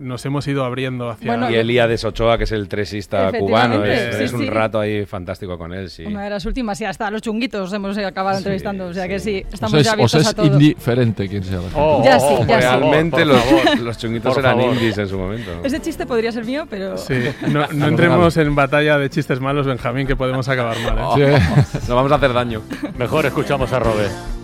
nos hemos ido abriendo hacia... Bueno, y Elías Ochoa, que es el tresista cubano, es un sí. rato ahí fantástico con él, sí. Una de las últimas, y hasta los chunguitos hemos acabado entrevistando, o sea que sí, estamos os ya abiertos a todo. Es indiferente quién sea. Ya sí. Realmente los chunguitos eran indies en su momento. Ese chiste podría ser mío, pero... Sí, no entremos en batalla de chistes malos, Benjamín, que podemos acabar mal, ¿eh? Nos vamos a hacer daño. Mejor escuchamos a Robert.